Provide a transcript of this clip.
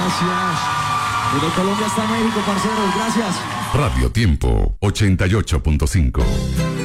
Gracias. Y de Colombia hasta México, parceros, gracias. Radio Tiempo 88.5.